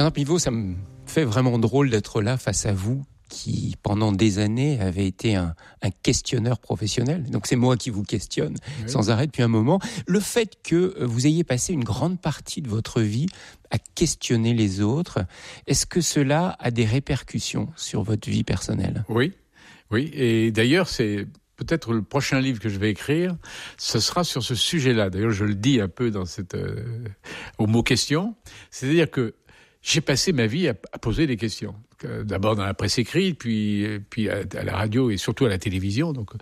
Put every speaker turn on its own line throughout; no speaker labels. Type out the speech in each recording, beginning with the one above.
Bernard Pivot, ça me fait vraiment drôle d'être là face à vous, qui pendant des années avait été un questionneur professionnel. Donc c'est moi qui vous questionne sans arrêt depuis un moment. Le fait que vous ayez passé une grande partie de votre vie à questionner les autres, est-ce que cela a des répercussions sur votre vie personnelle ?
Oui. Et d'ailleurs, c'est peut-être le prochain livre que je vais écrire, ce sera sur ce sujet-là. D'ailleurs, je le dis un peu dans au mot question. C'est-à-dire que j'ai passé ma vie à poser des questions. D'abord dans la presse écrite, puis à la radio et surtout à la télévision. Donc,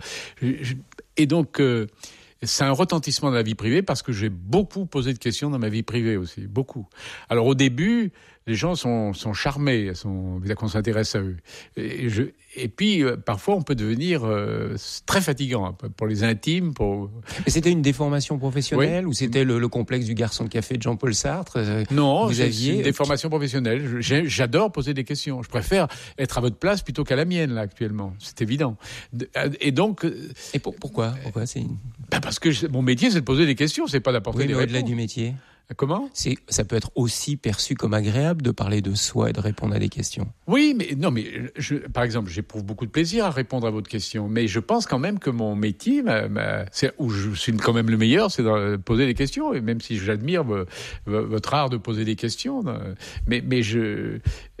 c'est un retentissement dans la vie privée parce que j'ai beaucoup posé de questions dans ma vie privée aussi, beaucoup. Alors au début, les gens sont charmés, qu'on s'intéresse à eux. Et puis parfois on peut devenir très fatigant pour les intimes.
Mais c'était une déformation professionnelle ou c'était le complexe du garçon de café de Jean-Paul Sartre ?
Non, c'est une déformation professionnelle. J'adore poser des questions. Je préfère être à votre place plutôt qu'à la mienne là actuellement. C'est évident. Et donc.
Et pourquoi c'est
parce que mon métier, c'est de poser des questions, c'est pas d'apporter des réponses.
Au-delà du métier.
Comment ?
Ça peut être aussi perçu comme agréable de parler de soi et de répondre à des questions.
Oui, mais par exemple, j'éprouve beaucoup de plaisir à répondre à votre question, mais je pense quand même que mon métier, c'est où je suis quand même le meilleur, c'est de poser des questions, et même si j'admire votre art de poser des questions, mais je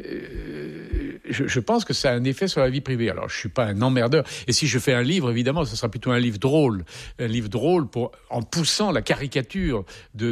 pense que ça a un effet sur la vie privée. Alors, je suis pas un emmerdeur, et si je fais un livre, évidemment, ce sera plutôt un livre drôle en poussant la caricature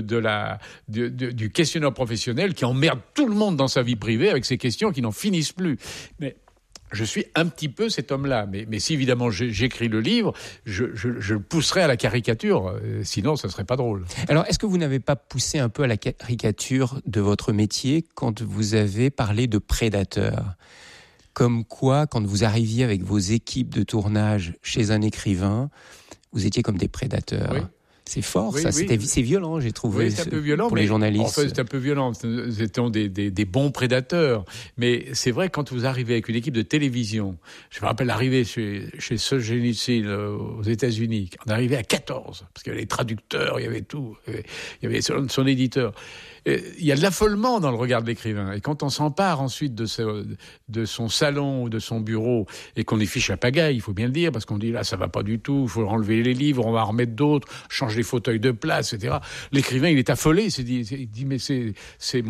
du questionneur professionnel qui emmerde tout le monde dans sa vie privée avec ses questions qui n'en finissent plus. Mais je suis un petit peu cet homme-là. Mais si évidemment j'écris le livre, je le pousserai à la caricature. Sinon, ça serait pas drôle.
Alors, est-ce que vous n'avez pas poussé un peu à la caricature de votre métier quand vous avez parlé de prédateurs ? Comme quoi, quand vous arriviez avec vos équipes de tournage chez un écrivain, vous étiez comme des prédateurs.
Oui.
C'est fort, c'est violent, j'ai trouvé.
Oui, c'est un peu violent
pour les journalistes.
En fait, c'est un peu violent. Nous étions des bons prédateurs. Mais c'est vrai, quand vous arrivez avec une équipe de télévision, je me rappelle arriver chez Solzhenitsyn aux États-Unis, on arrivait à 14, parce qu'il y avait les traducteurs, il y avait tout, il y avait son éditeur. Il y a de l'affolement dans le regard de l'écrivain. Et quand on s'empare ensuite de son salon ou de son bureau et qu'on est fiche à pagaille, il faut bien le dire, parce qu'on dit là, ça va pas du tout, il faut enlever les livres, on va en remettre d'autres, changer les fauteuils de place, etc. L'écrivain, il est affolé, il dit mais c'est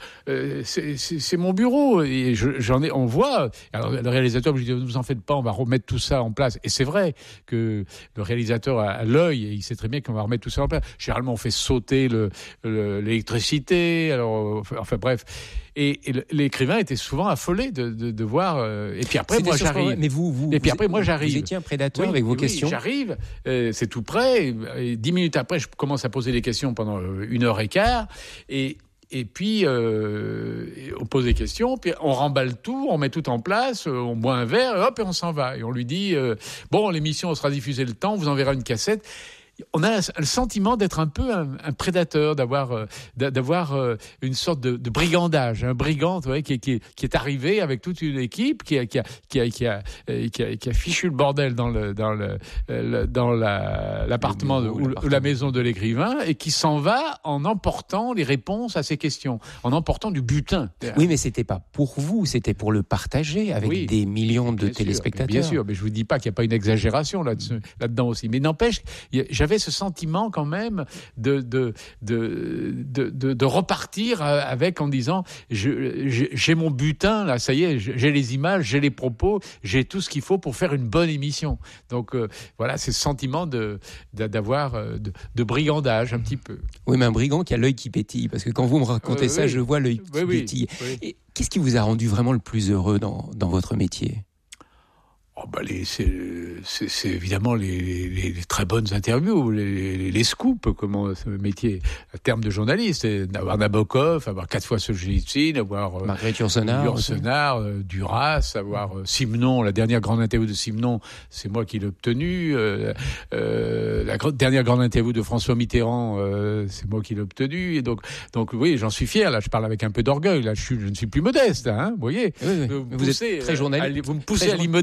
mon bureau. Et on voit. Alors le réalisateur me dit ne vous en faites pas, on va remettre tout ça en place. Et c'est vrai que le réalisateur a l'œil et il sait très bien qu'on va remettre tout ça en place. Généralement, on fait sauter l'électricité. Alors, enfin bref. Et l'écrivain était souvent affolé de voir. Et puis après, moi, j'arrive.
Mais vous
j'arrive.
Vous étiez un prédateur avec vos questions.
J'arrive. C'est tout prêt. Et 10 minutes après, je commence à poser des questions pendant 1h15. Et puis, on pose des questions, puis on remballe tout, on met tout en place, on boit un verre, et hop, et on s'en va. Et on lui dit, bon, l'émission sera diffusée le temps, on vous enverra une cassette. On a le sentiment d'être un peu un prédateur, d'avoir une sorte de brigandage, un brigand, qui est arrivé avec toute une équipe, qui a fichu le bordel dans l'appartement ou la maison de l'écrivain et qui s'en va en emportant les réponses à ses questions, en emportant du butin.
Oui, mais c'était pas pour vous, c'était pour le partager avec des millions de téléspectateurs.
Bien sûr, mais je vous dis pas qu'il n'y a pas une exagération là-dedans aussi. Mais n'empêche, j'avais ce sentiment quand même de repartir avec en disant j'ai mon butin là, ça y est, j'ai les images, j'ai les propos, j'ai tout ce qu'il faut pour faire une bonne émission. Donc voilà, c'est ce sentiment de brigandage un petit peu.
Oui, mais un brigand qui a l'œil qui pétille, parce que quand vous me racontez ça, je vois l'œil qui pétille. Oui. Et qu'est-ce qui vous a rendu vraiment le plus heureux dans votre métier ?
C'est évidemment les très bonnes interviews, les scoops, comment ce métier, en termes de journaliste, avoir Nabokov, avoir 4 fois Solzhenitsyn, avoir
Marguerite Yourcenar,
Duras, avoir Simenon, la dernière grande interview de Simenon, c'est moi qui l'ai obtenue, la dernière grande interview de François Mitterrand, c'est moi qui l'ai obtenue, et donc oui, j'en suis fier, là, je parle avec un peu d'orgueil, là, je ne suis plus modeste, hein, vous voyez.
Oui. Vous êtes très journaliste.
Vous me poussez à l'immodestie.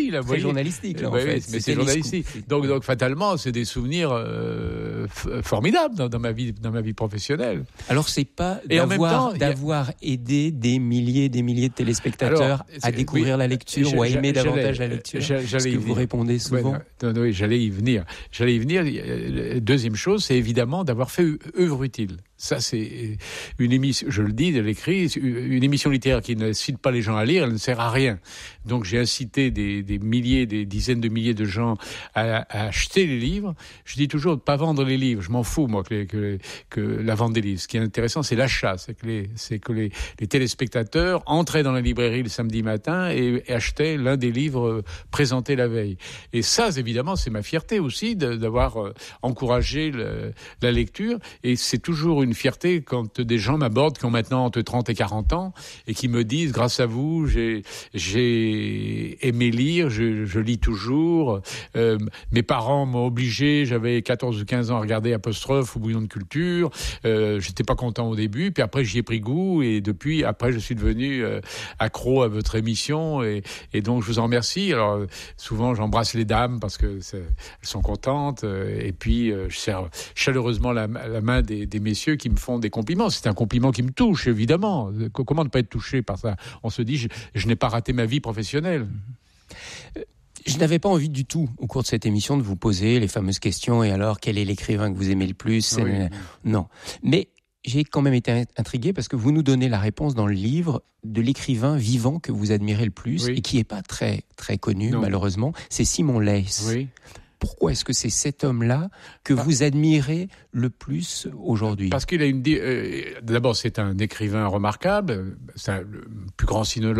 oui, la
très journalistique, là, en
oui,
fait.
mais c'est journalistique. Donc, fatalement, c'est des souvenirs formidables dans ma vie professionnelle.
Alors, c'est pas
Et en même temps,
d'avoir aidé des milliers de téléspectateurs à découvrir la lecture ou à aimer davantage la lecture. Ce que vous répondez souvent.
Oui, j'allais y venir. Deuxième chose, c'est évidemment d'avoir fait œuvre utile. Ça, c'est une émission, je le dis, je l'écris, une émission littéraire qui n'incite pas les gens à lire, elle ne sert à rien. Donc, j'ai incité des dizaines de milliers de gens à acheter les livres. Je dis toujours de pas vendre les livres. Je m'en fous, moi, que la vente des livres. Ce qui est intéressant, c'est l'achat. C'est que les téléspectateurs entraient dans la librairie le samedi matin et achetaient l'un des livres présentés la veille. Et ça, évidemment, c'est ma fierté aussi d'avoir encouragé la lecture. Et c'est toujours une fierté quand des gens m'abordent qui ont maintenant entre 30 et 40 ans et qui me disent, grâce à vous, j'ai aimé lire, je lis toujours. Mes parents m'ont obligé, j'avais 14 ou 15 ans à regarder Apostrophe ou Bouillon de culture. J'étais pas content au début, puis après j'y ai pris goût et depuis, après je suis devenu accro à votre émission et donc je vous en remercie. Alors souvent j'embrasse les dames parce que elles sont contentes et puis je serre chaleureusement la main des messieurs qui me font des compliments. C'est un compliment qui me touche, évidemment. Comment ne pas être touché par ça ? On se dit, je n'ai pas raté ma vie professionnelle.
Je n'avais pas envie du tout, au cours de cette émission, de vous poser les fameuses questions. Et alors, quel est l'écrivain que vous aimez le plus ? Oui. Non. Mais j'ai quand même été intrigué parce que vous nous donnez la réponse dans le livre de l'écrivain vivant que vous admirez le plus et qui n'est pas très, très connu, malheureusement. C'est Simon Leys. Oui. Pourquoi est-ce que c'est cet homme-là que vous admirez le plus aujourd'hui ?
Parce qu'il a d'abord, c'est un écrivain remarquable, c'est le plus grand sinologue